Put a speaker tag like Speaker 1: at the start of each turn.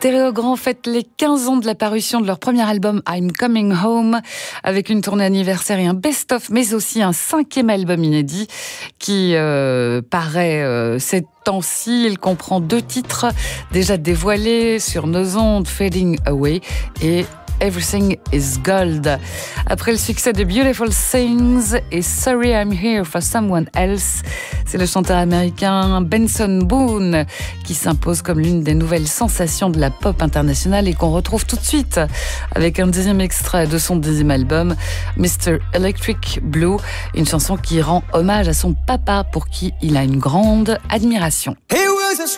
Speaker 1: Stéréogramme fête les 15 ans de la parution de leur premier album I'm Coming Home, avec une tournée anniversaire et un best-of, mais aussi un 5e album inédit qui paraît ces temps-ci. Il comprend 2 titres déjà dévoilés sur nos ondes, Fading Away et Everything is Gold. Après le succès de Beautiful Things et Sorry I'm Here for Someone Else, c'est le chanteur américain Benson Boone qui s'impose comme l'une des nouvelles sensations de la pop internationale et qu'on retrouve tout de suite avec un 10e extrait de son 10e album, Mr. Electric Blue, une chanson qui rend hommage à son papa pour qui il a une grande admiration.